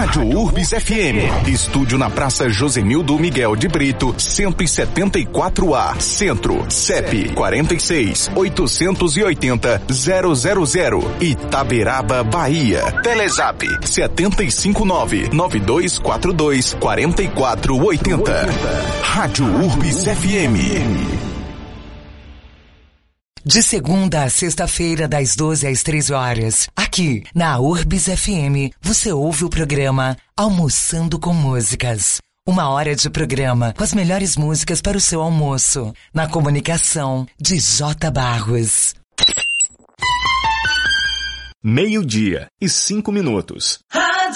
Rádio Urbis FM. Estúdio na Praça Josenildo Miguel de Brito, 174A, Centro, CEP 46 880 000, Itaberaba, Bahia. Telezap 759-9242-4480. Rádio Urbis FM. De segunda a sexta-feira, das 12 às 13 horas, aqui na Urbis FM, você ouve o programa Almoçando com Músicas. 1 hora de programa com as melhores músicas para o seu almoço. Na comunicação de J. Barros. 12:05.